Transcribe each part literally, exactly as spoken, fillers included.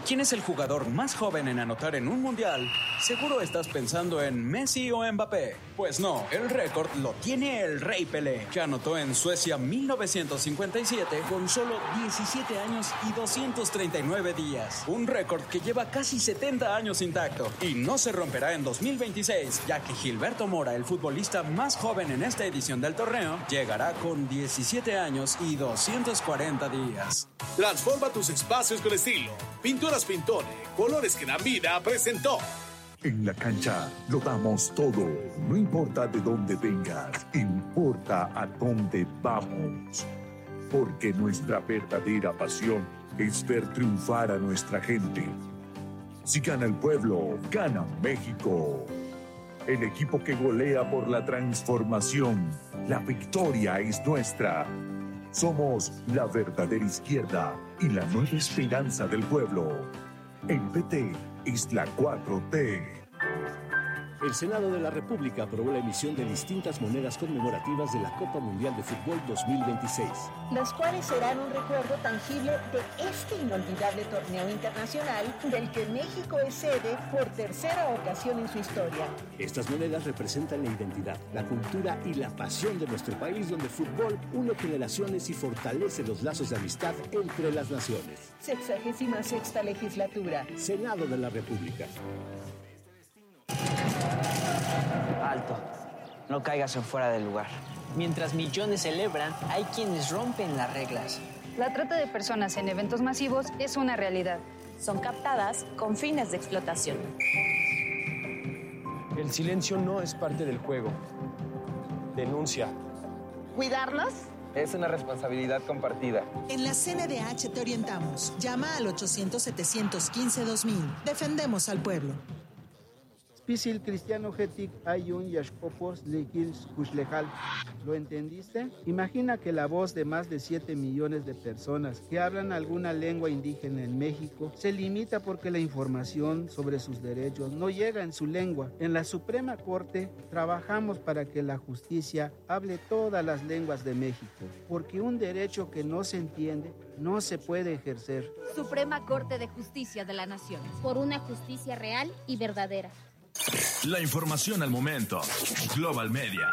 ¿Quién es el jugador más joven en anotar en un mundial? Seguro estás pensando en Messi o Mbappé. Pues no, el récord lo tiene el Rey Pelé, que anotó en Suecia mil novecientos cincuenta y siete con solo diecisiete años y doscientos treinta y nueve días. Un récord que lleva casi setenta años intacto y no se romperá en dos mil veintiséis, ya que Gilberto Mora, el futbolista más joven en esta edición del torneo, llegará con diecisiete años y doscientos cuarenta días. Transforma tus espacios con estilo. Pinturas Pintone, colores que dan vida, presentó. En la cancha lo damos todo. No importa de dónde vengas, importa a dónde vamos. Porque nuestra verdadera pasión es ver triunfar a nuestra gente. Si gana el pueblo, gana México. El equipo que golea por la transformación. La victoria es nuestra. Somos la verdadera izquierda y la nueva esperanza del pueblo. El P T es la cuatro T. El Senado de la República aprobó la emisión de distintas monedas conmemorativas de la Copa Mundial de Fútbol dos mil veintiséis. Las cuales serán un recuerdo tangible de este inolvidable torneo internacional del que México es sede por tercera ocasión en su historia. Estas monedas representan la identidad, la cultura y la pasión de nuestro país, donde el fútbol une generaciones y fortalece los lazos de amistad entre las naciones. Sexagésima sexta legislatura. Senado de la República. Alto, no caigas en fuera del lugar. Mientras millones celebran, hay quienes rompen las reglas. La trata de personas en eventos masivos es una realidad. Son captadas con fines de explotación. El silencio no es parte del juego. Denuncia. ¿Cuidarlos? Es una responsabilidad compartida. En la C N D H te orientamos. Llama al ochocientos, setecientos quince, dos mil. Defendemos al pueblo. Pisil cristiano getic ayun yashkopos likils kushlejal. ¿Lo entendiste? Imagina que la voz de más de siete millones de personas que hablan alguna lengua indígena en México se limita porque la información sobre sus derechos no llega en su lengua. En la Suprema Corte trabajamos para que la justicia hable todas las lenguas de México, porque un derecho que no se entiende no se puede ejercer. Suprema Corte de Justicia de la Nación. Por una justicia real y verdadera. La información al momento. Global Media.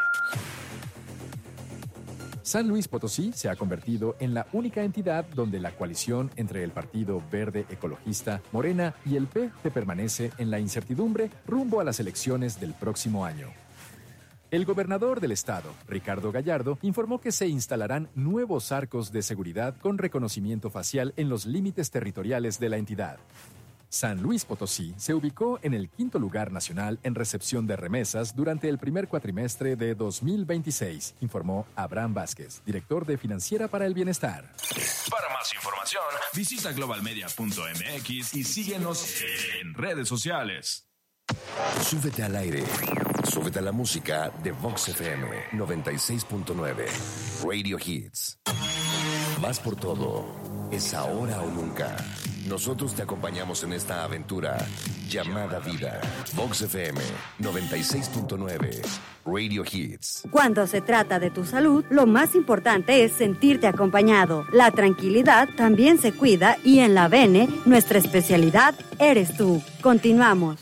San Luis Potosí se ha convertido en la única entidad donde la coalición entre el Partido Verde Ecologista, Morena y el P T permanece en la incertidumbre rumbo a las elecciones del próximo año. El gobernador del estado, Ricardo Gallardo, informó que se instalarán nuevos arcos de seguridad con reconocimiento facial en los límites territoriales de la entidad. San Luis Potosí se ubicó en el quinto lugar nacional en recepción de remesas durante el primer cuatrimestre de dos mil veintiséis, informó Abraham Vázquez, director de Financiera para el Bienestar. Para más información, visita global media punto m x y síguenos en redes sociales. Súbete al aire. Súbete a la música de Vox F M noventa y seis punto nueve. Radio Hits. Más por todo. Es ahora o nunca. Nosotros te acompañamos en esta aventura llamada vida. Vox F M noventa y seis punto nueve. Radio Hits. Cuando se trata de tu salud, lo más importante es sentirte acompañado. La tranquilidad también se cuida y en la Bene, nuestra especialidad eres tú. Continuamos.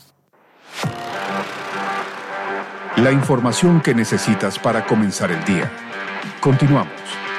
La información que necesitas para comenzar el día. Continuamos.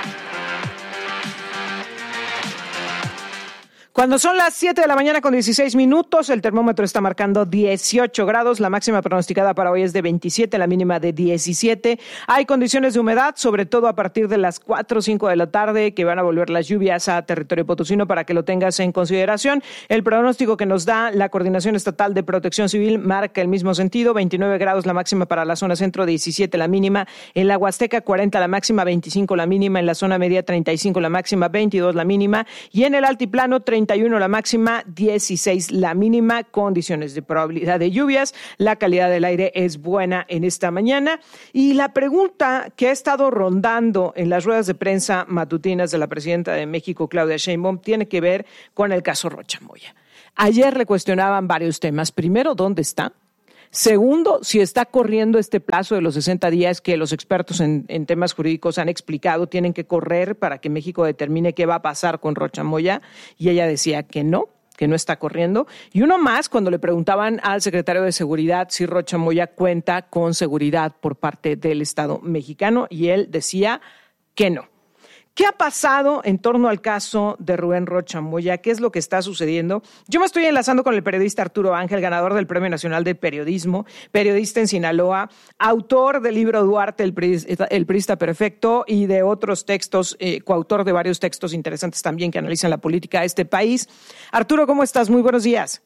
Cuando son las siete de la mañana con dieciséis minutos, el termómetro está marcando dieciocho grados, la máxima pronosticada para hoy es de veintisiete, la mínima de diecisiete. Hay condiciones de humedad, sobre todo a partir de las cuatro o cinco de la tarde, que van a volver las lluvias a territorio potosino para que lo tengas en consideración. El pronóstico que nos da la Coordinación Estatal de Protección Civil marca el mismo sentido, veintinueve grados la máxima para la zona centro, diecisiete la mínima, en la Huasteca cuarenta la máxima, veinticinco la mínima, en la zona media treinta y cinco la máxima, veintidós la mínima, y en el altiplano treinta y uno la máxima, dieciséis la mínima, condiciones de probabilidad de lluvias. La calidad del aire es buena en esta mañana. Y la pregunta que ha estado rondando en las ruedas de prensa matutinas de la presidenta de México, Claudia Sheinbaum, tiene que ver con el caso Rocha Moya. Ayer le cuestionaban varios temas. Primero, ¿dónde está? Segundo, si está corriendo este plazo de los sesenta días que los expertos en, en temas jurídicos han explicado, tienen que correr para que México determine qué va a pasar con Rocha Moya, y ella decía que no, que no está corriendo, y uno más cuando le preguntaban al secretario de Seguridad si Rocha Moya cuenta con seguridad por parte del Estado mexicano, y él decía que no. ¿Qué ha pasado en torno al caso de Rubén Rocha Moya? ¿Qué es lo que está sucediendo? Yo me estoy enlazando con el periodista Arturo Ángel, ganador del Premio Nacional de Periodismo, periodista en Sinaloa, autor del libro Duarte, el priista, el priista perfecto, y de otros textos, eh, coautor de varios textos interesantes también que analizan la política de este país. Arturo, ¿cómo estás? Muy buenos días.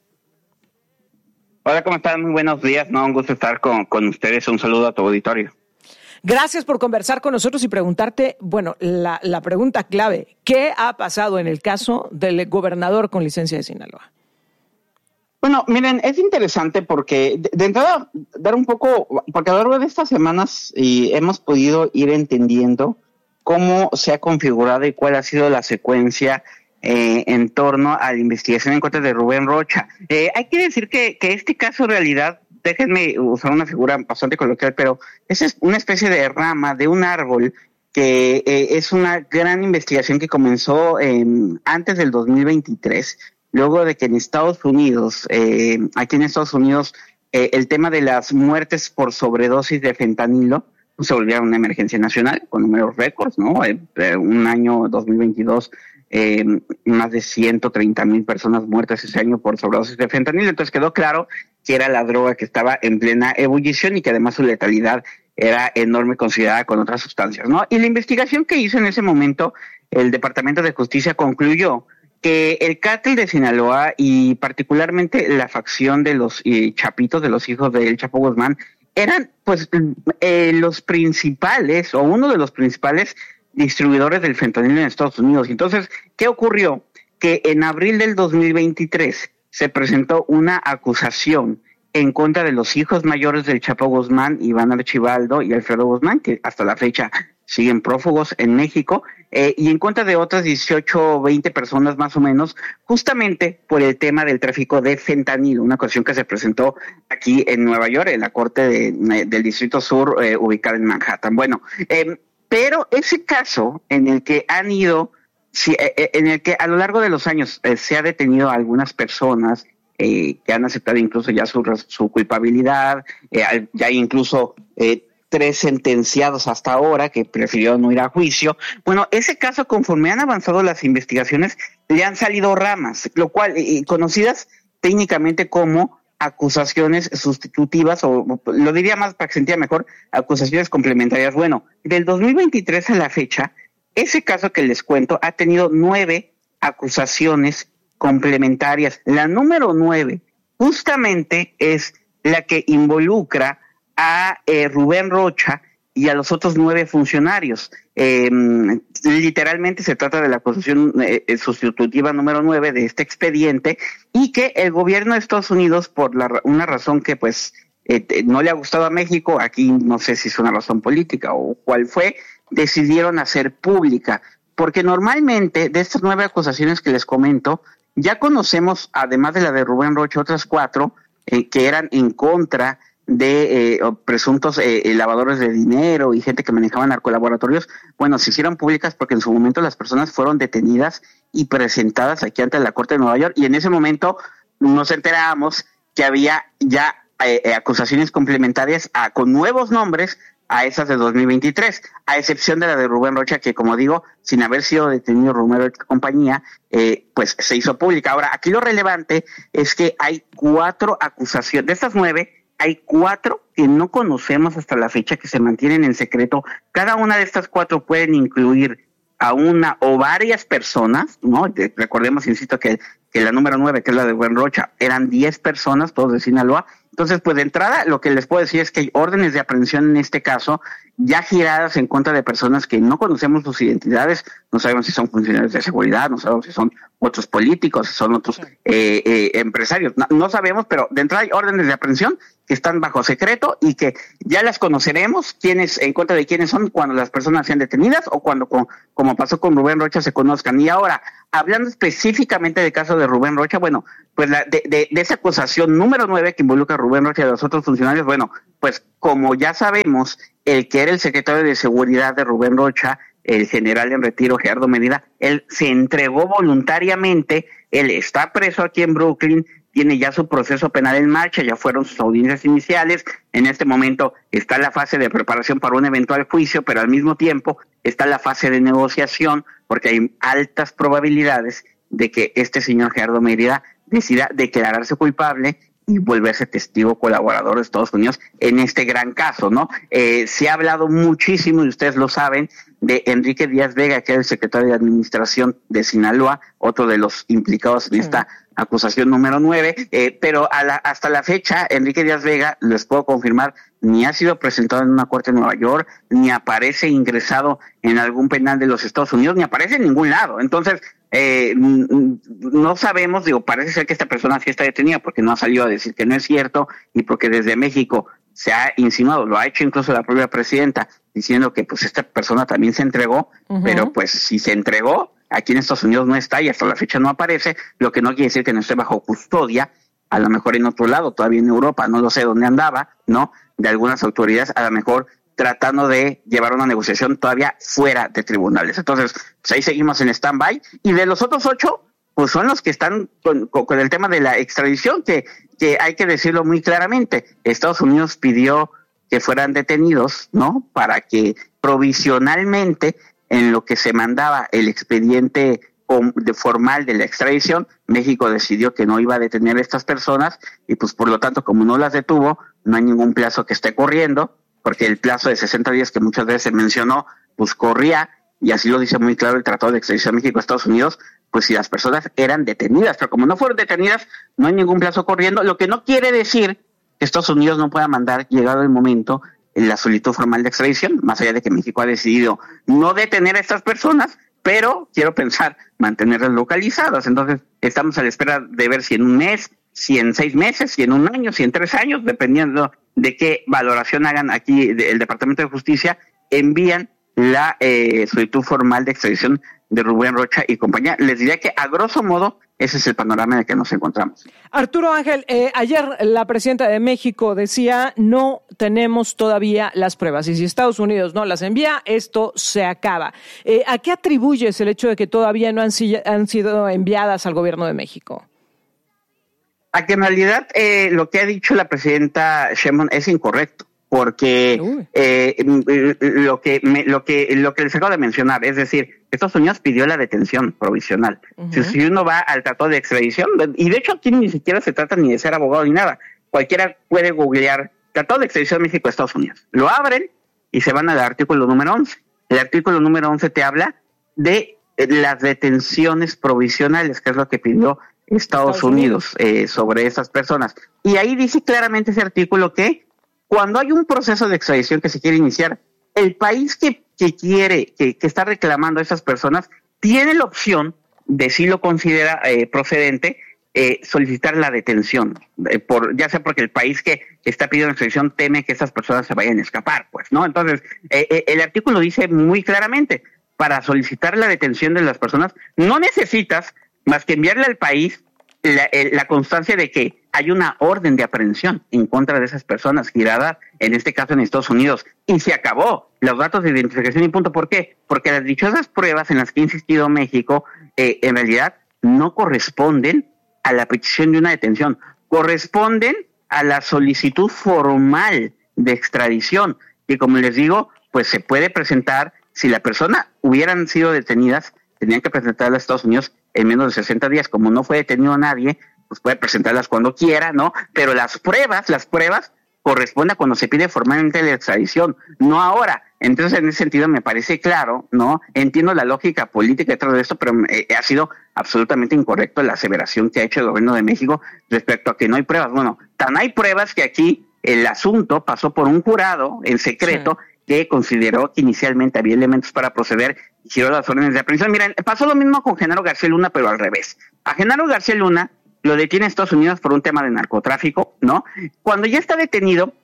Hola, ¿cómo están? Muy buenos días. No, un gusto estar con, con ustedes. Un saludo a tu auditorio. Gracias por conversar con nosotros y preguntarte, bueno, la, la pregunta clave, ¿qué ha pasado en el caso del gobernador con licencia de Sinaloa? Bueno, miren, es interesante porque de, de entrada dar un poco, porque a lo largo de estas semanas y hemos podido ir entendiendo cómo se ha configurado y cuál ha sido la secuencia eh, en torno a la investigación en contra de Rubén Rocha. Eh, hay que decir que, que este caso en realidad, déjenme usar una figura bastante coloquial, pero esa es una especie de rama de un árbol que eh, es una gran investigación que comenzó eh, antes del dos mil veintitrés, luego de que en Estados Unidos, eh, aquí en Estados Unidos, eh, el tema de las muertes por sobredosis de fentanilo se volvió una emergencia nacional con números récords, ¿no? Eh, eh, un año dos mil veintidós, eh, más de ciento treinta mil personas muertas ese año por sobredosis de fentanilo. Entonces quedó claro que era la droga que estaba en plena ebullición y que además su letalidad era enorme considerada con otras sustancias, ¿no? Y la investigación que hizo en ese momento el Departamento de Justicia concluyó que el cártel de Sinaloa y particularmente la facción de los eh, chapitos, de los hijos del Chapo Guzmán, eran pues eh, los principales o uno de los principales distribuidores del fentanilo en Estados Unidos. Entonces, ¿qué ocurrió? Que en abril del dos mil veintitrés se presentó una acusación en contra de los hijos mayores del Chapo Guzmán, Iván Archibaldo y Alfredo Guzmán, que hasta la fecha siguen prófugos en México, eh, y en contra de otras dieciocho o veinte personas más o menos, justamente por el tema del tráfico de fentanilo, una acusación que se presentó aquí en Nueva York, en la Corte de, del Distrito Sur, eh, ubicada en Manhattan. Bueno, eh, pero ese caso en el que han ido, sí, eh, en el que a lo largo de los años eh, se ha detenido a algunas personas eh, que han aceptado incluso ya su, su culpabilidad, eh, ya hay incluso eh, tres sentenciados hasta ahora que prefirieron no ir a juicio. Bueno, ese caso, conforme han avanzado las investigaciones, le han salido ramas, lo cual, eh, conocidas técnicamente como acusaciones sustitutivas, o lo diría más para que se entienda mejor, acusaciones complementarias. Bueno, del dos mil veintitrés a la fecha, ese caso que les cuento ha tenido nueve acusaciones complementarias. La número nueve justamente es la que involucra a eh, Rubén Rocha y a los otros nueve funcionarios. Eh, literalmente se trata de la acusación eh, sustitutiva número nueve de este expediente, y que el gobierno de Estados Unidos, por la, una razón que pues eh, no le ha gustado a México, aquí no sé si es una razón política o cuál fue, decidieron hacer pública, porque normalmente de estas nueve acusaciones que les comento, ya conocemos, además de la de Rubén Rocha, otras cuatro eh, que eran en contra de eh, presuntos eh, lavadores de dinero y gente que manejaba narcolaboratorios. Bueno, se hicieron públicas porque en su momento las personas fueron detenidas y presentadas aquí ante la Corte de Nueva York, y en ese momento nos enterábamos que había ya eh, acusaciones complementarias a, con nuevos nombres a esas de dos mil veintitrés, a excepción de la de Rubén Rocha, que, como digo, sin haber sido detenido Rubén Rocha compañía, eh, pues se hizo pública. Ahora, aquí lo relevante es que hay cuatro acusaciones, de estas nueve, hay cuatro que no conocemos hasta la fecha, que se mantienen en secreto. Cada una de estas cuatro pueden incluir a una o varias personas, ¿no? De, recordemos, insisto, que, que la número nueve, que es la de Rubén Rocha, eran diez personas, todos de Sinaloa. Entonces, pues de entrada, lo que les puedo decir es que hay órdenes de aprehensión en este caso, ya giradas en contra de personas que no conocemos sus identidades, no sabemos si son funcionarios de seguridad, no sabemos si son otros políticos, si son otros eh, eh, empresarios, no, no sabemos, pero de entrada hay órdenes de aprehensión que están bajo secreto y que ya las conoceremos, quiénes, en contra de quiénes son, cuando las personas sean detenidas o cuando, como, como pasó con Rubén Rocha, se conozcan. Y ahora, hablando específicamente del caso de Rubén Rocha, bueno, pues la, de, de, de esa acusación número nueve que involucra a Rubén Rocha y a los otros funcionarios, bueno, pues como ya sabemos, el que era el secretario de Seguridad de Rubén Rocha, el general en retiro Gerardo Medina, él se entregó voluntariamente Él está preso aquí en Brooklyn, tiene ya su proceso penal en marcha, ya fueron sus audiencias iniciales, en este momento está la fase de preparación para un eventual juicio, pero al mismo tiempo está la fase de negociación, porque hay altas probabilidades de que este señor Gerardo Mérida decida declararse culpable y volverse testigo colaborador de Estados Unidos en este gran caso, ¿no? Eh, se ha hablado muchísimo, y ustedes lo saben, de Enrique Díaz Vega, que es el secretario de Administración de Sinaloa, otro de los implicados en esta acusación número nueve, eh, pero a la, hasta la fecha, Enrique Díaz Vega, les puedo confirmar, ni ha sido presentado en una corte en Nueva York, ni aparece ingresado en algún penal de los Estados Unidos, ni aparece en ningún lado. Entonces, eh, no sabemos, digo, parece ser que esta persona sí está detenida porque no ha salido a decir que no es cierto y porque desde México se ha insinuado, lo ha hecho incluso la propia presidenta, diciendo que pues esta persona también se entregó, uh-huh. pero pues si se entregó, aquí en Estados Unidos no está y hasta la fecha no aparece, lo que no quiere decir que no esté bajo custodia, a lo mejor en otro lado, todavía en Europa, no lo sé dónde andaba, ¿no? De algunas autoridades, a lo mejor tratando de llevar una negociación todavía fuera de tribunales. Entonces, pues ahí seguimos en stand-by. Y de los otros ocho, pues son los que están con, con, con el tema de la extradición, que, que hay que decirlo muy claramente. Estados Unidos pidió que fueran detenidos, ¿no? Para que provisionalmente, en lo que se mandaba el expediente de formal de la extradición, México decidió que no iba a detener a estas personas y pues por lo tanto, como no las detuvo, no hay ningún plazo que esté corriendo, porque el plazo de sesenta días que muchas veces se mencionó, pues corría, y así lo dice muy claro el Tratado de Extradición México-Estados Unidos, pues si las personas eran detenidas, pero como no fueron detenidas, no hay ningún plazo corriendo, lo que no quiere decir que Estados Unidos no pueda mandar, llegado el momento, en la solicitud formal de extradición, más allá de que México ha decidido no detener a estas personas, pero quiero pensar mantenerlas localizadas. Entonces estamos a la espera de ver si en un mes, si en seis meses, si en un año, si en tres años, dependiendo de qué valoración hagan aquí el Departamento de Justicia, envían la eh, solicitud formal de extradición de Rubén Rocha y compañía. Les diría que a grosso modo ese es el panorama en el que nos encontramos. Arturo Ángel, eh, ayer la presidenta de México decía no tenemos todavía las pruebas y si Estados Unidos no las envía, esto se acaba. Eh, ¿A qué atribuyes el hecho de que todavía no han, si- han sido enviadas al gobierno de México? A que en realidad eh, lo que ha dicho la presidenta Sheinbaum es incorrecto, porque eh, lo que me, lo que lo que les acabo de mencionar, es decir, Estados Unidos pidió la detención provisional. Uh-huh. Si, si uno va al tratado de extradición, y de hecho aquí ni siquiera se trata ni de ser abogado ni nada, cualquiera puede googlear Tratado de Extradición México-Estados Unidos. Lo abren y se van al artículo número once. El artículo número once te habla de las detenciones provisionales, que es lo que pidió Estados, Estados Unidos, Unidos. Eh, sobre esas personas. Y ahí dice claramente ese artículo que cuando hay un proceso de extradición que se quiere iniciar, el país que, que quiere, que, que está reclamando a esas personas, tiene la opción de, si lo considera eh, procedente, eh, solicitar la detención, eh, por ya sea porque el país que está pidiendo la extradición teme que esas personas se vayan a escapar, pues, ¿no? Entonces, eh, eh, el artículo dice muy claramente, para solicitar la detención de las personas, no necesitas más que enviarle al país la, la constancia de que hay una orden de aprehensión en contra de esas personas girada, en este caso en Estados Unidos, y se acabó los datos de identificación y punto. ¿Por qué? Porque las dichosas pruebas en las que ha insistido México, eh, en realidad no corresponden a la petición de una detención, corresponden a la solicitud formal de extradición, que como les digo, pues se puede presentar, si la persona hubieran sido detenidas, tenían que presentarlas a Estados Unidos en menos de sesenta días, como no fue detenido nadie, pues puede presentarlas cuando quiera, ¿no? Pero las pruebas, las pruebas corresponden a cuando se pide formalmente la extradición, no ahora. Entonces, en ese sentido me parece claro, ¿no? Entiendo la lógica política detrás de esto, pero eh, ha sido absolutamente incorrecto la aseveración que ha hecho el gobierno de México respecto a que no hay pruebas. Bueno, tan hay pruebas que aquí el asunto pasó por un jurado en secreto, sí, que consideró que inicialmente había elementos para proceder y giró las órdenes de aprehensión. Miren, pasó lo mismo con Genaro García Luna, pero al revés. A Genaro García Luna lo detiene Estados Unidos por un tema de narcotráfico, ¿no? Cuando ya está detenido,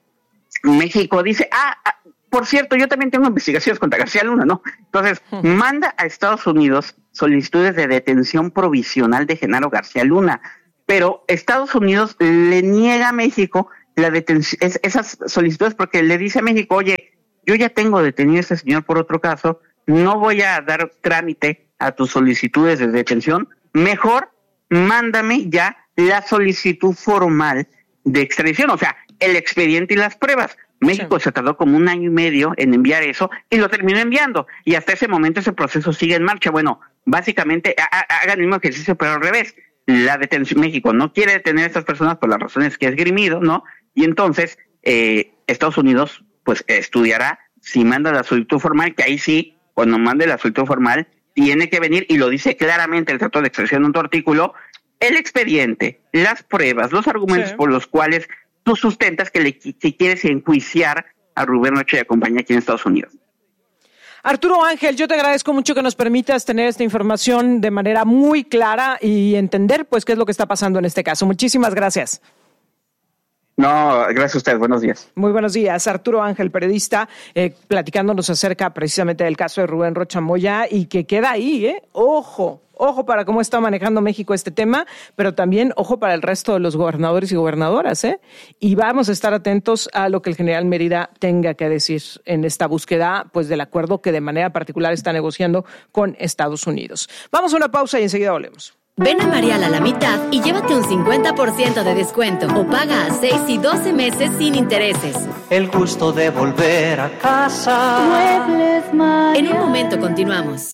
México dice, ah, ah por cierto, yo también tengo investigaciones contra García Luna, ¿no? Entonces, hmm. manda a Estados Unidos solicitudes de detención provisional de Genaro García Luna, pero Estados Unidos le niega a México la detención, es, esas solicitudes, porque le dice a México, oye, yo ya tengo detenido a este señor por otro caso, no voy a dar trámite a tus solicitudes de detención, mejor mándame ya la solicitud formal de extradición, o sea, el expediente y las pruebas. México sí. se tardó como un año y medio en enviar eso y lo terminó enviando, y hasta ese momento ese proceso sigue en marcha. Bueno, básicamente hagan el mismo ejercicio, pero al revés. La detención, México no quiere detener a estas personas por las razones que ha esgrimido, ¿no? Y entonces eh, Estados Unidos pues estudiará si manda la solicitud formal, que ahí sí, cuando mande la solicitud formal, tiene que venir, y lo dice claramente el Tratado de Extradición en otro artículo, el expediente, las pruebas, los argumentos sí. por los cuales tú sustentas que, le, que quieres enjuiciar a Rubén Rocha y a compañía aquí en Estados Unidos. Arturo Ángel, yo te agradezco mucho que nos permitas tener esta información de manera muy clara y entender pues qué es lo que está pasando en este caso. Muchísimas gracias. No, gracias a usted. Buenos días. Muy buenos días. Arturo Ángel, periodista, eh, platicándonos acerca precisamente del caso de Rubén Rocha Moya, y que queda ahí, ¿eh? Ojo. Ojo para cómo está manejando México este tema, pero también ojo para el resto de los gobernadores y gobernadoras, ¿eh? Y vamos a estar atentos a lo que el general Mérida tenga que decir en esta búsqueda, pues, del acuerdo que de manera particular está negociando con Estados Unidos. Vamos a una pausa y enseguida volvemos. Ven a Marial a la mitad y llévate un cincuenta por ciento de descuento o paga a seis y doce meses sin intereses. El gusto de volver a casa. Muebles Marial. En un momento continuamos.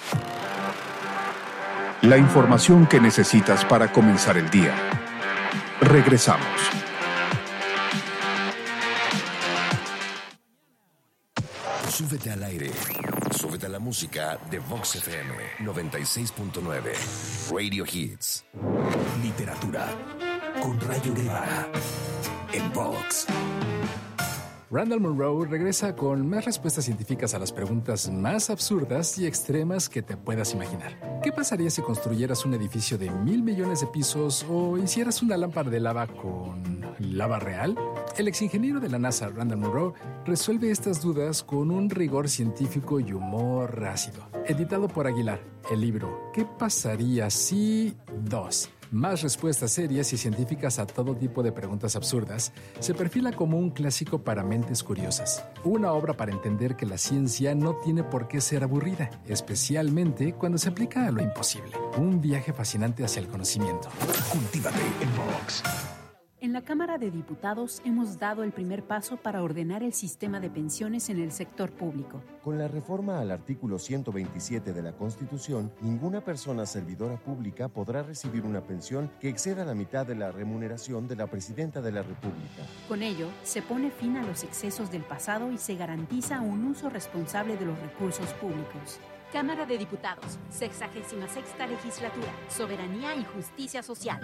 La información que necesitas para comenzar el día. Regresamos. Súbete al aire. Súbete a la música de Vox F M noventa y seis punto nueve. Radio Hits. Literatura con Rayo Guevara en Vox. Randall Munroe regresa con más respuestas científicas a las preguntas más absurdas y extremas que te puedas imaginar. ¿Qué pasaría si construyeras un edificio de mil millones de pisos o hicieras una lámpara de lava con lava real? El exingeniero de la NASA, Randall Munroe, resuelve estas dudas con un rigor científico y humor ácido. Editado por Aguilar, el libro ¿Qué pasaría si...? dos. Más respuestas serias y científicas a todo tipo de preguntas absurdas, se perfila como un clásico para mentes curiosas. Una obra para entender que la ciencia no tiene por qué ser aburrida, especialmente cuando se aplica a lo imposible. Un viaje fascinante hacia el conocimiento. Cultívate en Vox. En la Cámara de Diputados hemos dado el primer paso para ordenar el sistema de pensiones en el sector público. Con la reforma al artículo ciento veintisiete de la Constitución, ninguna persona servidora pública podrá recibir una pensión que exceda la mitad de la remuneración de la Presidenta de la República. Con ello, se pone fin a los excesos del pasado y se garantiza un uso responsable de los recursos públicos. Cámara de Diputados, sexagésima sexta legislatura, Soberanía y Justicia Social.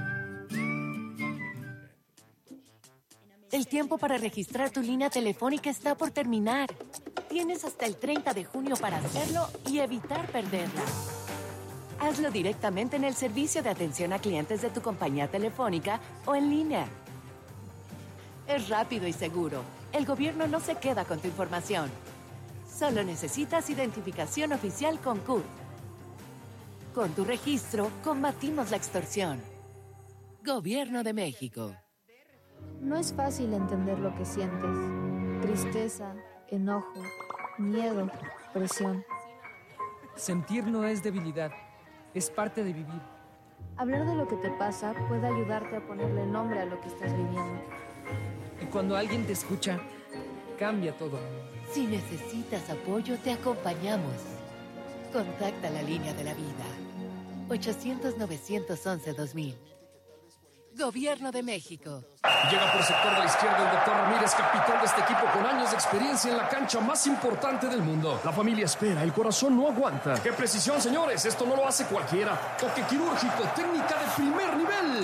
El tiempo para registrar tu línea telefónica está por terminar. Tienes hasta el treinta de junio para hacerlo y evitar perderla. Hazlo directamente en el servicio de atención a clientes de tu compañía telefónica o en línea. Es rápido y seguro. El gobierno no se queda con tu información. Solo necesitas identificación oficial con C U R. Con tu registro, combatimos la extorsión. Gobierno de México. No es fácil entender lo que sientes. Tristeza, enojo, miedo, presión. Sentir no es debilidad, es parte de vivir. Hablar de lo que te pasa puede ayudarte a ponerle nombre a lo que estás viviendo. Y cuando alguien te escucha, cambia todo. Si necesitas apoyo, te acompañamos. Contacta la línea de la vida. ochocientos, novecientos once, dos mil. Gobierno de México. Llega por sector de la izquierda el doctor Ramírez, capitán de este equipo con años de experiencia en la cancha más importante del mundo. La familia espera, el corazón no aguanta. ¡Qué precisión, señores! Esto no lo hace cualquiera. Toque quirúrgico, técnica de primer nivel.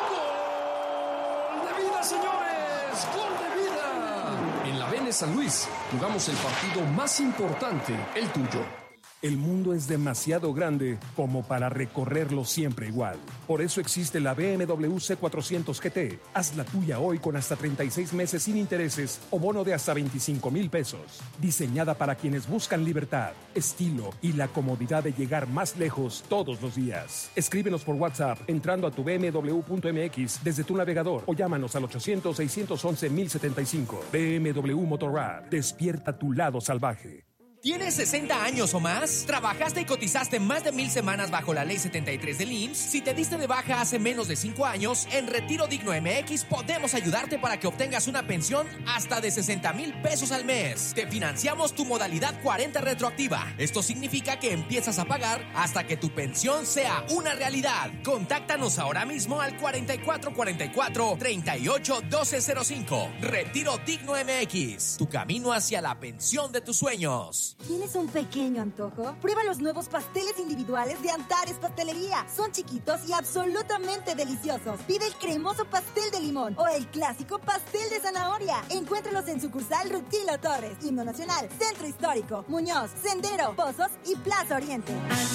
¡Gol de vida, señores! ¡Gol de vida! En la Vene San Luis jugamos el partido más importante, el tuyo. El mundo es demasiado grande como para recorrerlo siempre igual. Por eso existe la B M W C cuatrocientos G T. Haz la tuya hoy con hasta treinta y seis meses sin intereses o bono de hasta veinticinco mil pesos. Diseñada para quienes buscan libertad, estilo y la comodidad de llegar más lejos todos los días. Escríbenos por WhatsApp entrando a tu b m w punto m x desde tu navegador o llámanos al ochocientos, seiscientos once, mil setenta y cinco. B M W Motorrad. Despierta tu lado salvaje. ¿Tienes sesenta años o más? ¿Trabajaste y cotizaste más de mil semanas bajo la Ley setenta y tres del I M S S? Si te diste de baja hace menos de cinco años, en Retiro Digno M X podemos ayudarte para que obtengas una pensión hasta de sesenta mil pesos al mes. Te financiamos tu modalidad cuarenta retroactiva. Esto significa que empiezas a pagar hasta que tu pensión sea una realidad. Contáctanos ahora mismo al cuarenta y cuatro cuarenta y cuatro, treinta y ocho, doce cero cinco. Retiro Digno M X, tu camino hacia la pensión de tus sueños. ¿Tienes un pequeño antojo? Prueba los nuevos pasteles individuales de Antares Pastelería. Son chiquitos y absolutamente deliciosos. Pide el cremoso pastel de limón o el clásico pastel de zanahoria. Encuéntralos en sucursal Rutilo Torres, Himno Nacional, Centro Histórico, Muñoz, Sendero, Pozos y Plaza Oriente.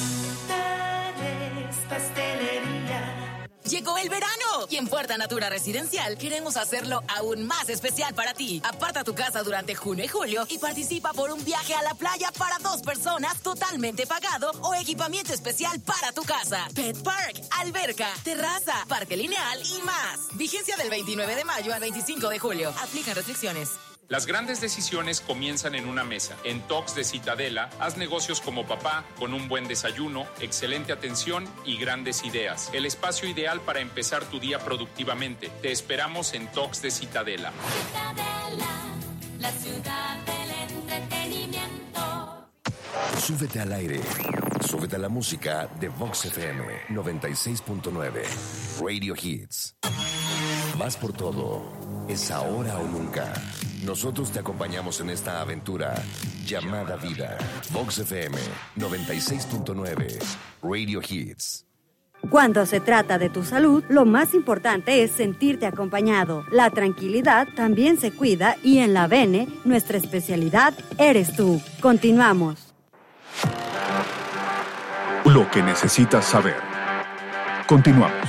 Antares Pastelería. Llegó el verano y en Puerta Natura Residencial queremos hacerlo aún más especial para ti. Aparta tu casa durante junio y julio y participa por un viaje a la playa para dos personas totalmente pagado o equipamiento especial para tu casa. Pet Park, alberca, terraza, parque lineal y más. Vigencia del veintinueve de mayo al veinticinco de julio. Aplican restricciones. Las grandes decisiones comienzan en una mesa. En Talks de Citadela, haz negocios como papá, con un buen desayuno, excelente atención y grandes ideas. El espacio ideal para empezar tu día productivamente. Te esperamos en Talks de Citadela. Citadela, la ciudad del entretenimiento. Súbete al aire. Súbete a la música de Vox F M noventa y seis punto nueve. Radio Hits. Vas por todo. Es ahora o nunca. Nosotros te acompañamos en esta aventura llamada vida. Vox F M noventa y seis punto nueve. Radio Hits. Cuando se trata de tu salud, lo más importante es sentirte acompañado. La tranquilidad también se cuida y en la V N, nuestra especialidad eres tú. Continuamos. Lo que necesitas saber. Continuamos.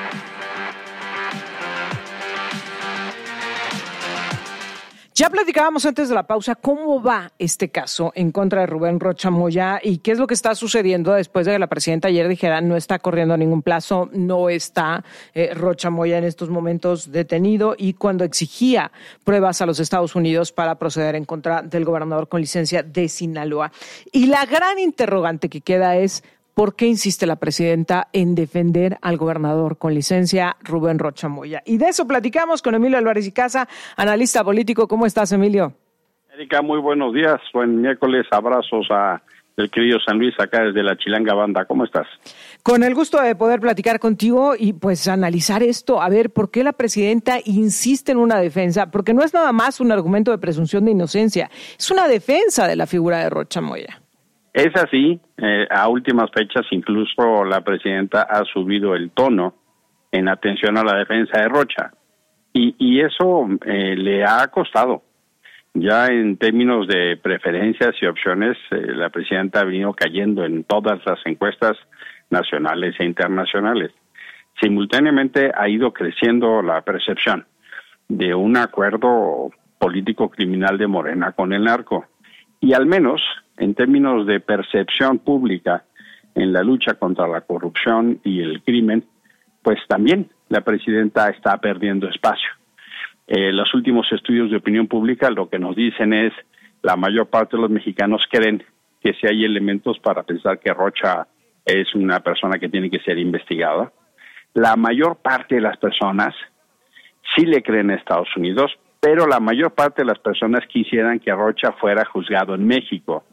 Ya platicábamos antes de la pausa cómo va este caso en contra de Rubén Rocha Moya y qué es lo que está sucediendo después de que la presidenta ayer dijera no está corriendo a ningún plazo, no está eh, Rocha Moya en estos momentos detenido y cuando exigía pruebas a los Estados Unidos para proceder en contra del gobernador con licencia de Sinaloa. Y la gran interrogante que queda es ¿por qué insiste la presidenta en defender al gobernador con licencia, Rubén Rocha Moya? Y de eso platicamos con Emilio Álvarez y Casa, analista político. ¿Cómo estás, Emilio? Erika, muy buenos días. Buen miércoles. Abrazos a el querido San Luis acá desde la Chilanga Banda. ¿Cómo estás? Con el gusto de poder platicar contigo y pues analizar esto. A ver, ¿por qué la presidenta insiste en una defensa? Porque no es nada más un argumento de presunción de inocencia. Es una defensa de la figura de Rocha Moya. Es así, eh, a últimas fechas incluso la presidenta ha subido el tono en atención a la defensa de Rocha y, y eso eh, le ha costado. Ya en términos de preferencias y opciones, eh, la presidenta ha venido cayendo en todas las encuestas nacionales e internacionales. Simultáneamente ha ido creciendo la percepción de un acuerdo político criminal de Morena con el narco y al menos en términos de percepción pública en la lucha contra la corrupción y el crimen, pues también la presidenta está perdiendo espacio. Eh, los últimos estudios de opinión pública lo que nos dicen es la mayor parte de los mexicanos creen que si hay elementos para pensar que Rocha es una persona que tiene que ser investigada. La mayor parte de las personas sí le creen a Estados Unidos, pero la mayor parte de las personas quisieran que Rocha fuera juzgado en México.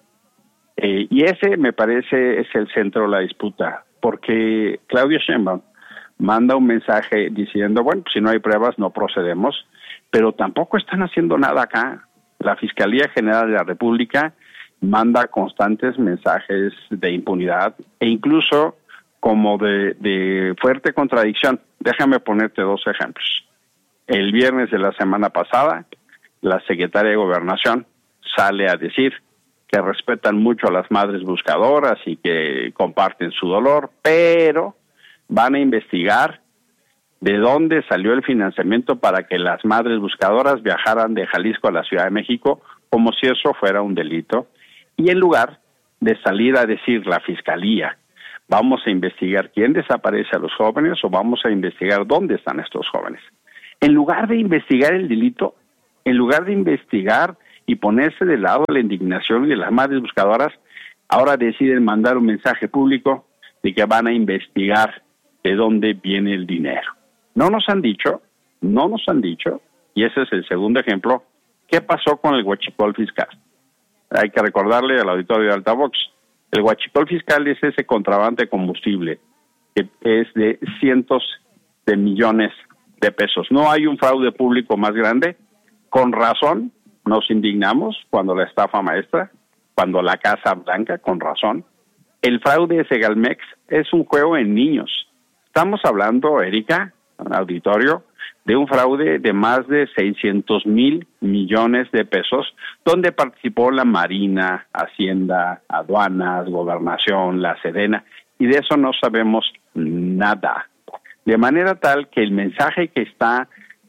Eh, y ese, me parece, es el centro de la disputa, porque Claudia Sheinbaum manda un mensaje diciendo, bueno, si no hay pruebas no procedemos, pero tampoco están haciendo nada acá. La Fiscalía General de la República manda constantes mensajes de impunidad e incluso como de, de fuerte contradicción. Déjame ponerte dos ejemplos. El viernes de la semana pasada, la secretaria de Gobernación sale a decir que respetan mucho a las madres buscadoras y que comparten su dolor, pero van a investigar de dónde salió el financiamiento para que las madres buscadoras viajaran de Jalisco a la Ciudad de México como si eso fuera un delito. Y en lugar de salir a decir la Fiscalía, vamos a investigar quién desaparece a los jóvenes o vamos a investigar dónde están estos jóvenes. En lugar de investigar el delito, en lugar de investigar y ponerse del lado de la indignación y de las madres buscadoras, ahora deciden mandar un mensaje público de que van a investigar de dónde viene el dinero. No nos han dicho, no nos han dicho, y ese es el segundo ejemplo, ¿qué pasó con el huachicol fiscal? Hay que recordarle al auditorio de Altavox, el huachicol fiscal es ese contrabando de combustible, que es de cientos de millones de pesos. No hay un fraude público más grande. Con razón nos indignamos cuando la estafa maestra, cuando la Casa Blanca, con razón. El fraude de Segalmex es un juego en niños. Estamos hablando, Erika, auditorio, de un fraude de más de seiscientos mil millones de pesos, donde participó la Marina, Hacienda, Aduanas, Gobernación, la Sedena, y de eso no sabemos nada. De manera tal que el mensaje que está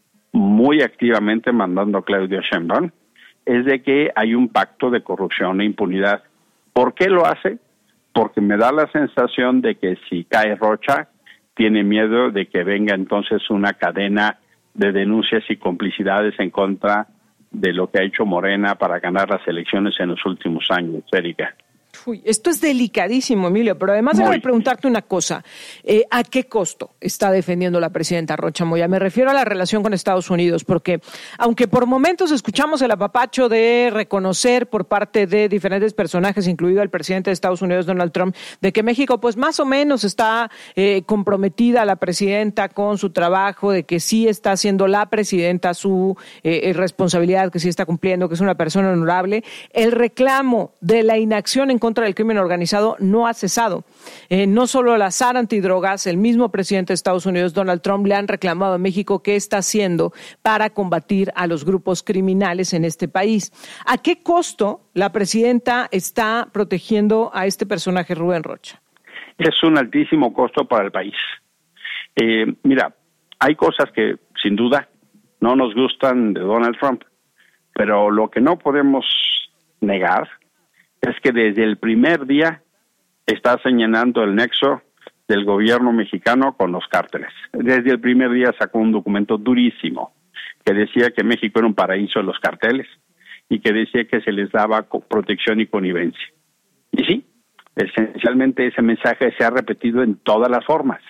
muy activamente mandando Claudia Sheinbaum es de que hay un pacto de corrupción e impunidad. ¿Por qué lo hace? Porque me da la sensación de que si cae Rocha, tiene miedo de que venga entonces una cadena de denuncias y complicidades en contra de lo que ha hecho Morena para ganar las elecciones en los últimos años, Erika. Uy, esto es delicadísimo, Emilio, pero además déjame preguntarte una cosa. Eh, ¿A qué costo está defendiendo la presidenta Rocha Moya? Me refiero a la relación con Estados Unidos, porque aunque por momentos escuchamos el apapacho de reconocer por parte de diferentes personajes, incluido el presidente de Estados Unidos, Donald Trump, de que México pues más o menos está eh, comprometida la presidenta con su trabajo, de que sí está haciendo la presidenta su eh, responsabilidad, que sí está cumpliendo, que es una persona honorable, el reclamo de la inacción en contra del crimen organizado no ha cesado. Eh, no solo la S A R antidrogas, el mismo presidente de Estados Unidos, Donald Trump, le han reclamado a México qué está haciendo para combatir a los grupos criminales en este país. ¿A qué costo la presidenta está protegiendo a este personaje, Rubén Rocha? Es un altísimo costo para el país. Eh, mira, hay cosas que sin duda no nos gustan de Donald Trump, pero lo que no podemos negar es que desde el primer día está señalando el nexo del gobierno mexicano con los cárteles. Desde el primer día sacó un documento durísimo que decía que México era un paraíso de los carteles y que decía que se les daba protección y connivencia. Y sí, esencialmente ese mensaje se ha repetido en todas las formas.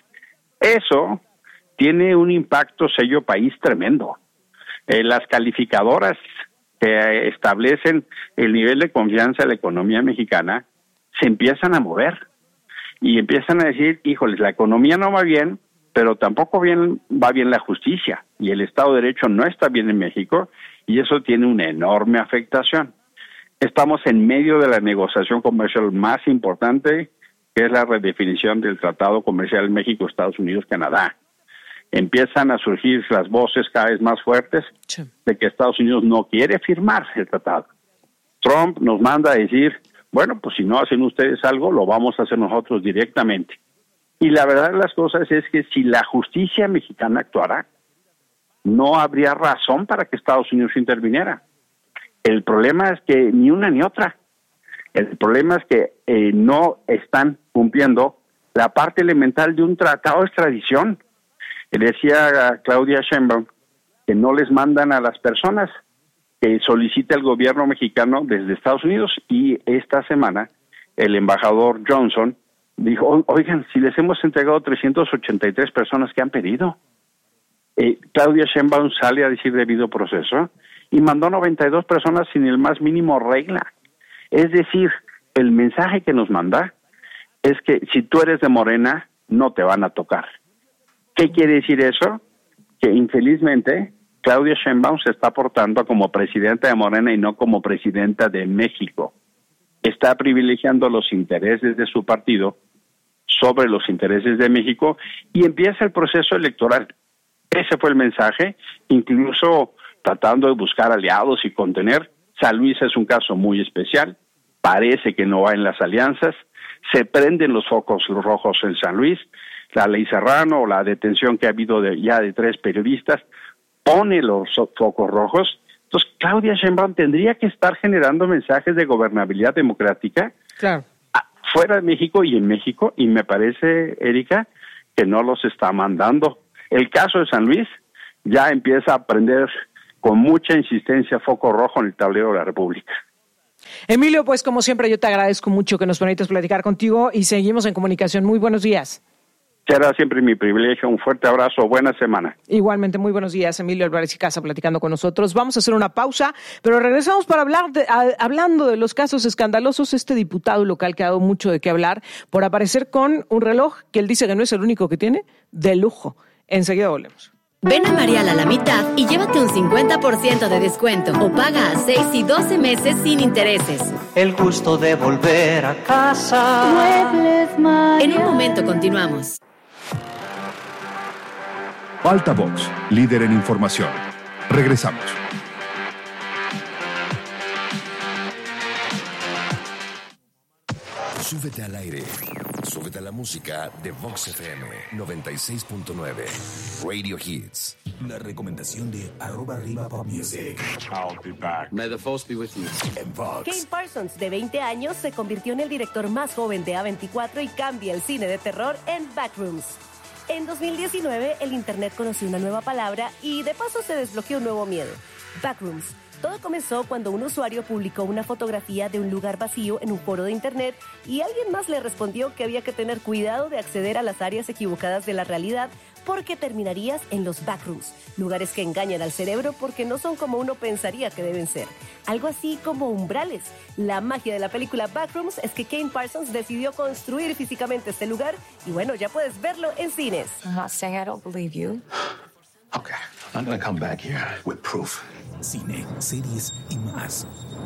Eso tiene un impacto sello país tremendo. Eh, las calificadoras que establecen el nivel de confianza de la economía mexicana, se empiezan a mover y empiezan a decir, híjoles, la economía no va bien, pero tampoco bien, va bien la justicia y el Estado de Derecho no está bien en México y eso tiene una enorme afectación. Estamos en medio de la negociación comercial más importante, que es la redefinición del Tratado Comercial México-Estados Unidos-Canadá. Empiezan a surgir las voces cada vez más fuertes sí. de que Estados Unidos no quiere firmar el tratado. Trump nos manda a decir, bueno, pues si no hacen ustedes algo, lo vamos a hacer nosotros directamente. Y la verdad de las cosas es que si la justicia mexicana actuara, no habría razón para que Estados Unidos interviniera. El problema es que ni una ni otra. El problema es que eh, no están cumpliendo la parte elemental de un tratado de extradición. Decía Claudia Sheinbaum que no les mandan a las personas, que solicita el gobierno mexicano desde Estados Unidos, y esta semana el embajador Johnson dijo, oigan, si les hemos entregado trescientas ochenta y tres personas que han pedido. Eh, Claudia Sheinbaum sale a decir debido proceso y mandó noventa y dos personas sin el más mínimo regla. Es decir, el mensaje que nos manda es que si tú eres de Morena, no te van a tocar. ¿Qué quiere decir eso? Que infelizmente Claudia Sheinbaum se está portando como presidenta de Morena y no como presidenta de México. Está privilegiando los intereses de su partido sobre los intereses de México y empieza el proceso electoral. Ese fue el mensaje, incluso tratando de buscar aliados y contener. San Luis es un caso muy especial, parece que no va en las alianzas, se prenden los focos rojos en San Luis. La ley Serrano o la detención que ha habido de, ya de tres periodistas pone los focos rojos. Entonces, Claudia Sheinbaum tendría que estar generando mensajes de gobernabilidad democrática claro. fuera de México y en México, y me parece, Erika, que no los está mandando. El caso de San Luis ya empieza a prender con mucha insistencia foco rojo en el tablero de la República. Emilio, pues como siempre yo te agradezco mucho que nos permitas platicar contigo y seguimos en comunicación. Muy buenos días. Será siempre mi privilegio. Un fuerte abrazo. Buena semana. Igualmente, muy buenos días. Emilio Álvarez y Casa platicando con nosotros. Vamos a hacer una pausa, pero regresamos para hablar de, a, hablando de los casos escandalosos. Este diputado local que ha dado mucho de qué hablar por aparecer con un reloj que él dice que no es el único que tiene, de lujo. Enseguida volvemos. Ven a Marial a la mitad y llévate un cincuenta por ciento de descuento o paga a seis y doce meses sin intereses. El gusto de volver a casa. Muebles Marial. En un momento continuamos. Altavox, líder en información. Regresamos. Súbete al aire. Súbete a la música de Vox F M noventa y seis punto nueve. Radio Hits. La recomendación de arroba arriba pop music. I'll be back. May the force be with you. En Vox. Kane Parsons, de veinte años, se convirtió en el director más joven de A veinticuatro y cambia el cine de terror en Backrooms. En dos mil diecinueve, el internet conoció una nueva palabra y de paso se desbloqueó un nuevo miedo. Backrooms. Todo comenzó cuando un usuario publicó una fotografía de un lugar vacío en un foro de internet y alguien más le respondió que había que tener cuidado de acceder a las áreas equivocadas de la realidad porque terminarías en los backrooms, lugares que engañan al cerebro porque no son como uno pensaría que deben ser. Algo así como umbrales. La magia de la película Backrooms es que Kane Parsons decidió construir físicamente este lugar y bueno, ya puedes verlo en cines. I'm not saying I don't believe you. Okay, I'm gonna come back here with proof. Cine, series y más.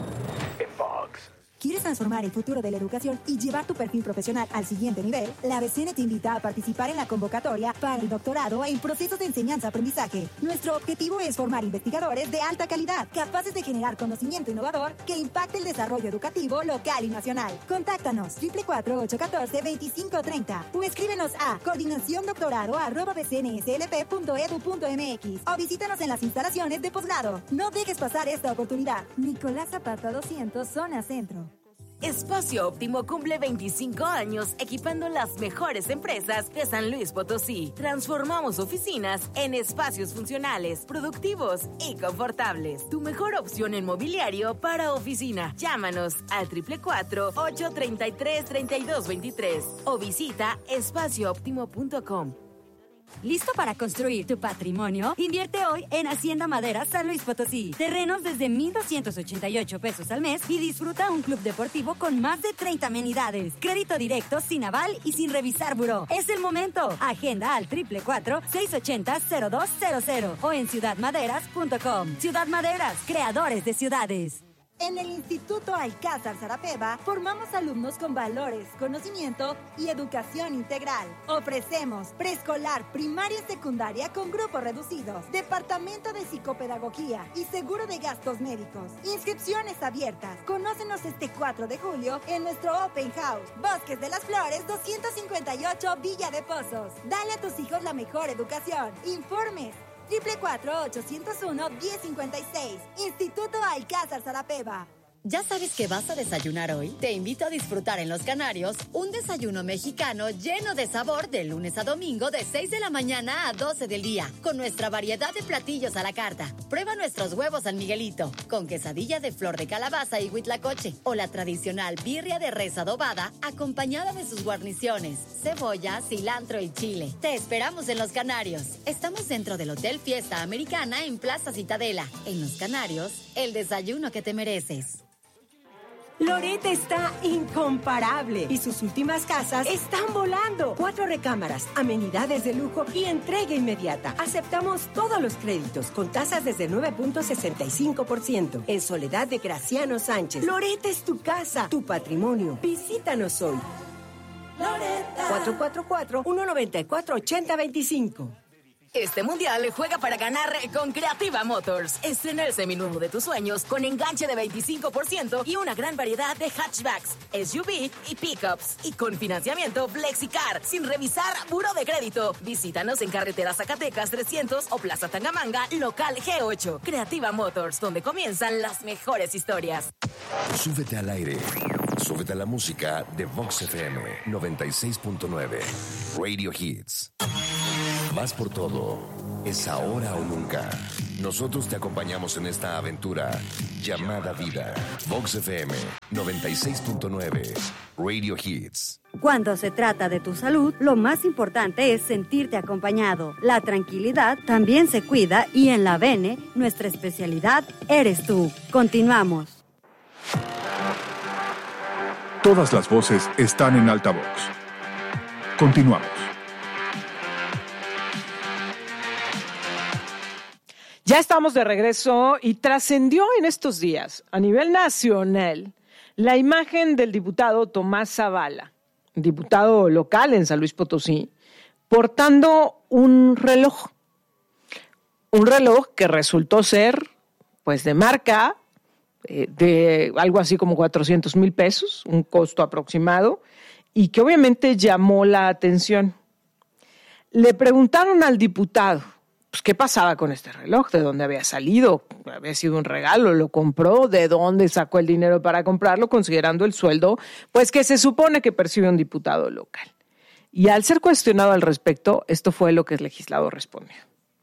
En Vox. ¿Quieres transformar el futuro de la educación y llevar tu perfil profesional al siguiente nivel? La B C N te invita a participar en la convocatoria para el doctorado en procesos de enseñanza-aprendizaje. Nuestro objetivo es formar investigadores de alta calidad, capaces de generar conocimiento innovador que impacte el desarrollo educativo local y nacional. Contáctanos cuatro cuatro ocho uno cuatro, dos cinco tres cero o escríbenos a coordinaciondoctorado arroba b c n s l p punto e d u punto m x o visítanos en las instalaciones de posgrado. No dejes pasar esta oportunidad. Nicolás Zapata doscientos, zona centro. Espacio Óptimo cumple veinticinco años equipando las mejores empresas de San Luis Potosí. Transformamos oficinas en espacios funcionales, productivos y confortables. Tu mejor opción en mobiliario para oficina. Llámanos al cuatro cuatro cuatro, ocho tres tres, tres dos dos tres o visita espacio óptimo punto com. ¿Listo para construir tu patrimonio? Invierte hoy en Hacienda Madera San Luis Potosí. Terrenos desde mil doscientos ochenta y ocho pesos al mes y disfruta un club deportivo con más de treinta amenidades. Crédito directo, sin aval y sin revisar buró. Es el momento. Agenda al cuatro cuatro cuatro, seis ocho cero, cero dos cero cero o en ciudad maderas punto com. Ciudad Maderas, creadores de ciudades. En el Instituto Alcázar Sarapeva formamos alumnos con valores, conocimiento y educación integral. Ofrecemos preescolar, primaria y secundaria con grupos reducidos, departamento de psicopedagogía y seguro de gastos médicos. Inscripciones abiertas. Conócenos este cuatro de julio en nuestro Open House, Bosques de las Flores doscientos cincuenta y ocho Villa de Pozos. Dale a tus hijos la mejor educación. Informes cuatro cuatro cuatro, ocho cero uno, uno cero cinco seis. Instituto Alcázar Sarapeva. ¿Ya sabes qué vas a desayunar hoy? Te invito a disfrutar en Los Canarios un desayuno mexicano lleno de sabor de lunes a domingo de seis de la mañana a doce del día, con nuestra variedad de platillos a la carta. Prueba nuestros huevos San Miguelito, con quesadilla de flor de calabaza y huitlacoche, o la tradicional birria de res adobada, acompañada de sus guarniciones, cebolla, cilantro y chile. Te esperamos en Los Canarios. Estamos dentro del Hotel Fiesta Americana en Plaza Citadela. En Los Canarios, el desayuno que te mereces. Loret está incomparable y sus últimas casas están volando. Cuatro recámaras, amenidades de lujo y entrega inmediata. Aceptamos todos los créditos con tasas desde nueve punto sesenta y cinco por ciento. En Soledad de Graciano Sánchez. Loret es tu casa, tu patrimonio. Visítanos hoy. Loretta. cuatro cuatro cuatro, uno nueve cuatro, ocho cero dos cinco. Este mundial juega para ganar con Creativa Motors. Estrena el seminuevo de tus sueños con enganche de veinticinco por ciento y una gran variedad de hatchbacks, S U V y pickups. Y con financiamiento FlexiCar, sin revisar buró de crédito. Visítanos en Carretera Zacatecas trescientos o Plaza Tangamanga, local G ocho. Creativa Motors, donde comienzan las mejores historias. Súbete al aire. Súbete a la música de Vox F M noventa y seis punto nueve. Radio Hits. Más por todo, es ahora o nunca. Nosotros te acompañamos en esta aventura llamada vida. Vox F M noventa y seis punto nueve, Radio Hits. Cuando se trata de tu salud, lo más importante es sentirte acompañado. La tranquilidad también se cuida y en la Bene, nuestra especialidad eres tú. Continuamos. Todas las voces están en altavoz. Continuamos. Ya estamos de regreso y trascendió en estos días, a nivel nacional, la imagen del diputado Tomás Zavala, diputado local en San Luis Potosí, portando un reloj. Un reloj que resultó ser, pues, de marca, eh, de algo así como cuatrocientos mil pesos, un costo aproximado, y que obviamente llamó la atención. Le preguntaron al diputado, pues, ¿qué pasaba con este reloj? ¿De dónde había salido? ¿Había sido un regalo? ¿Lo compró? ¿De dónde sacó el dinero para comprarlo? Considerando el sueldo, pues, que se supone que percibe un diputado local. Y al ser cuestionado al respecto, esto fue lo que el legislador respondió.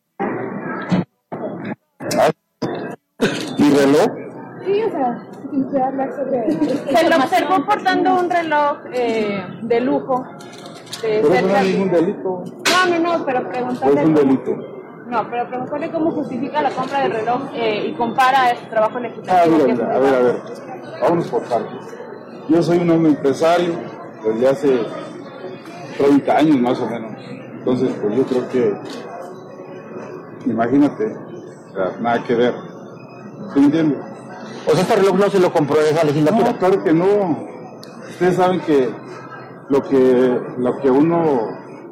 ¿Y reloj? Sí, o sea, quise hablar sobre... Se lo observó portando un reloj eh, de lujo. De pero eso no es ningún delito. No, no, no, pero preguntarle... Es un delito. No, pero preguntarle cómo justifica la compra del reloj eh, y compara su trabajo legislativo. Ah, mira, a ver, a ver, vámonos por partes. Yo soy un hombre empresario desde hace treinta años más o menos. Entonces, pues yo creo que, imagínate, o sea, nada que ver. ¿Sí me entiendes? O sea, este reloj no se lo compró en esa legislatura. No, claro que no. Ustedes saben que lo que, lo que uno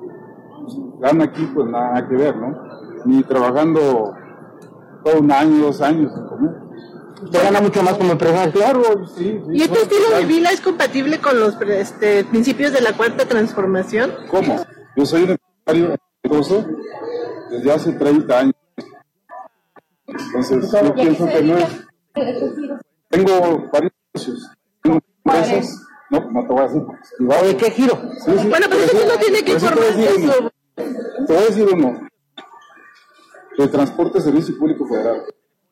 gana aquí, pues nada que ver, ¿no? Ni trabajando todo un año, dos años sin comer. ¿Usted gana mucho más como empresario? Claro, sí. sí ¿Y este estilo de vida es compatible con los este, principios de la Cuarta Transformación? ¿Cómo? Yo soy un empresario exitoso desde hace treinta años. Entonces, yo pienso que no es... Tengo varios negocios. Tengo empresas... No, no te voy a decir. ¿De qué giro? Sí, sí, bueno, pero eso no tiene que informar de eso. Te voy a decir uno. De Transporte Servicio Público Federal.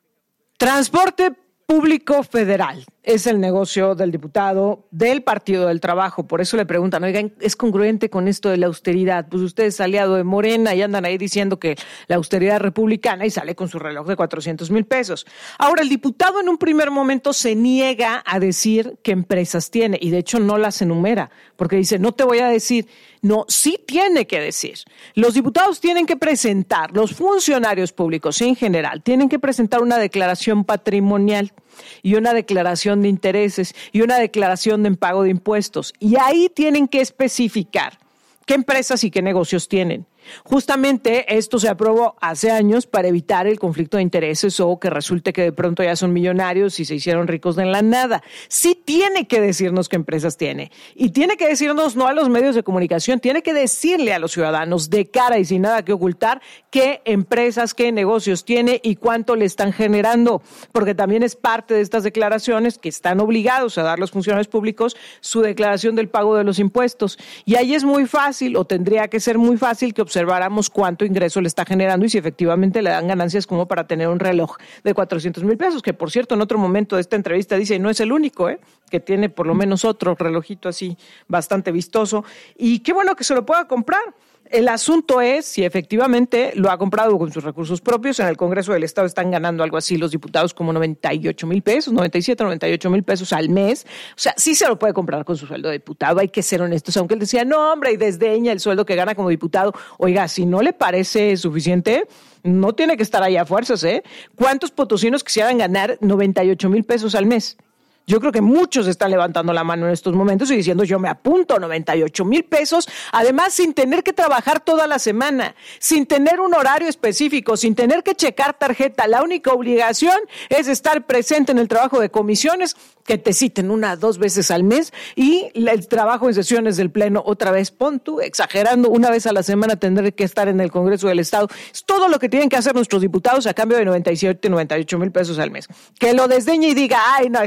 Transporte Público Federal es el negocio del diputado del Partido del Trabajo. Por eso le preguntan, oigan, ¿es congruente con esto de la austeridad? Pues usted es aliado de Morena y andan ahí diciendo que la austeridad es republicana y sale con su reloj de cuatrocientos mil pesos. Ahora, el diputado en un primer momento se niega a decir qué empresas tiene y de hecho no las enumera porque dice, no te voy a decir. No, sí tiene que decir. Los diputados tienen que presentar, los funcionarios públicos en general, tienen que presentar una declaración patrimonial y una declaración de intereses y una declaración de pago de impuestos. Y ahí tienen que especificar qué empresas y qué negocios tienen. Justamente esto se aprobó hace años para evitar el conflicto de intereses o que resulte que de pronto ya son millonarios y se hicieron ricos de la nada. Sí tiene que decirnos qué empresas tiene y tiene que decirnos no a los medios de comunicación, tiene que decirle a los ciudadanos de cara y sin nada que ocultar qué empresas, qué negocios tiene y cuánto le están generando, porque también es parte de estas declaraciones que están obligados a dar los funcionarios públicos su declaración del pago de los impuestos. Y ahí es muy fácil o tendría que ser muy fácil que observemos observáramos cuánto ingreso le está generando y si efectivamente le dan ganancias como para tener un reloj de cuatrocientos mil pesos, que por cierto en otro momento de esta entrevista dice no es el único, ¿eh? que tiene por lo menos otro relojito así bastante vistoso y qué bueno que se lo pueda comprar. El asunto es si efectivamente lo ha comprado con sus recursos propios. En el Congreso del Estado están ganando algo así los diputados como noventa y ocho mil pesos, noventa y siete, noventa y ocho mil pesos al mes. O sea, sí se lo puede comprar con su sueldo de diputado, hay que ser honestos. Aunque él decía, no hombre, y desdeña el sueldo que gana como diputado. Oiga, si no le parece suficiente, no tiene que estar ahí a fuerzas, ¿eh? ¿Cuántos potosinos quisieran ganar noventa y ocho mil pesos al mes? Yo creo que muchos están levantando la mano en estos momentos y diciendo yo me apunto noventa y ocho mil pesos, además sin tener que trabajar toda la semana, sin tener un horario específico, sin tener que checar tarjeta. La única obligación es estar presente en el trabajo de comisiones, que te citen una, dos veces al mes y el trabajo en sesiones del Pleno otra vez, pon tú, exagerando, una vez a la semana tendré que estar en el Congreso del Estado. Es todo lo que tienen que hacer nuestros diputados a cambio de noventa y siete, noventa y ocho mil pesos al mes. Que lo desdeñe y diga, ay no, este sueldillo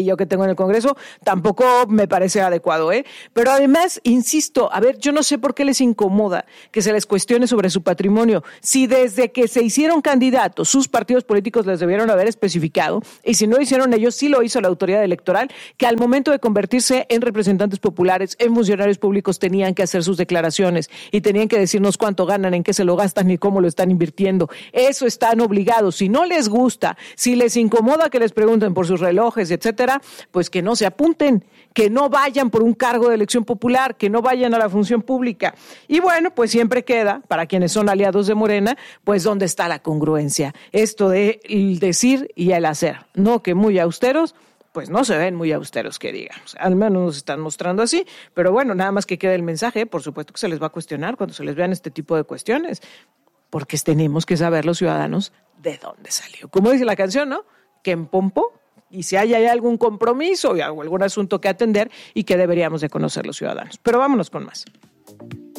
yo que tengo en el Congreso, tampoco me parece adecuado, ¿eh? Pero además, insisto, a ver, yo no sé por qué les incomoda que se les cuestione sobre su patrimonio. Si desde que se hicieron candidatos, sus partidos políticos les debieron haber especificado, y si no hicieron ellos, sí lo hizo la autoridad electoral, que al momento de convertirse en representantes populares, en funcionarios públicos, tenían que hacer sus declaraciones y tenían que decirnos cuánto ganan, en qué se lo gastan y cómo lo están invirtiendo. Eso están obligados. Si no les gusta, si les incomoda que les pregunten por sus relojes, etcétera, pues que no se apunten, que no vayan por un cargo de elección popular, que no vayan a la función pública. Y bueno, pues siempre queda, para quienes son aliados de Morena, pues dónde está la congruencia. Esto de el decir y el hacer. No que muy austeros, pues no se ven muy austeros, que digamos. Al menos nos están mostrando así. Pero bueno, nada más que quede el mensaje, por supuesto que se les va a cuestionar cuando se les vean este tipo de cuestiones. Porque tenemos que saber los ciudadanos de dónde salió. Como dice la canción, ¿no? Que en Pompo, y si hay, hay algún compromiso o algún asunto que atender y que deberíamos de conocer los ciudadanos. Pero vámonos con más.